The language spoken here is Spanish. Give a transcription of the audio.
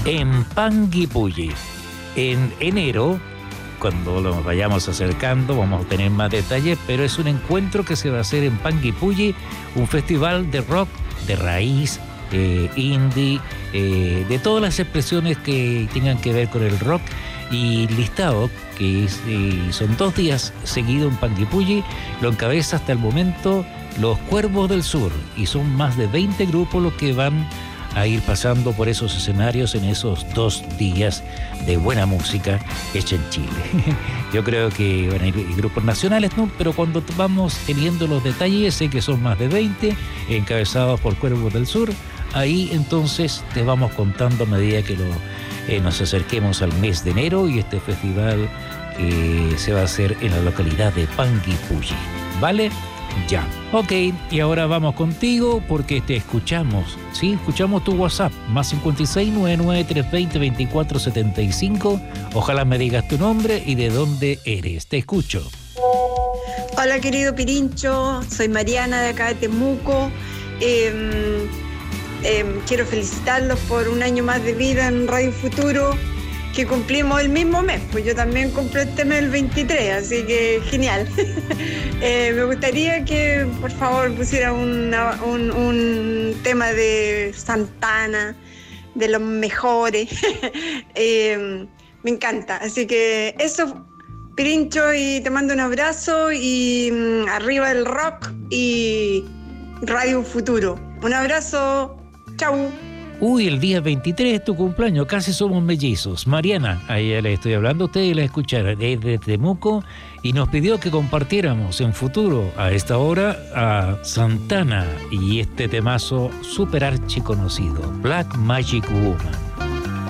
en Panguipulli. En enero, cuando nos vayamos acercando, vamos a tener más detalles, pero es un encuentro que se va a hacer en Panguipulli, un festival de rock de raíz, indie, de todas las expresiones que tengan que ver con el rock, y listado, que son 2 días seguidos en Panguipulli, lo encabeza hasta el momento Los Cuervos del Sur, y son más de 20 grupos los que van a ir pasando por esos escenarios en esos 2 días de buena música hecha en Chile. Yo creo que van a ir grupos nacionales, ¿no? Pero cuando vamos teniendo los detalles, sé que son más de 20, encabezados por Cuervos del Sur. Ahí entonces te vamos contando a medida que nos acerquemos al mes de enero y este festival que se va a hacer en la localidad de Panguipulli. ¿Vale? Ya. Ok, y ahora vamos contigo porque te escuchamos, ¿sí? Escuchamos tu WhatsApp, más 56 99 320 24 75. Ojalá me digas tu nombre y de dónde eres. Te escucho. Hola, querido Pirincho. Soy Mariana de acá de Temuco. Quiero felicitarlos por un año más de vida en Radio Futuro, que cumplimos el mismo mes, pues yo también cumplo este mes el 23, así que genial. Me gustaría que por favor pusiera un tema de Santana, de los mejores. Me encanta, así que eso, Pirincho, y te mando un abrazo, y arriba el rock y Radio Futuro. Un abrazo, chau. Uy, el día 23 es tu cumpleaños, casi somos mellizos. Mariana, a ella le estoy hablando, ustedes la escucharon, es de Temuco, y nos pidió que compartiéramos en Futuro, a esta hora, a Santana y este temazo super archi conocido, Black Magic Woman.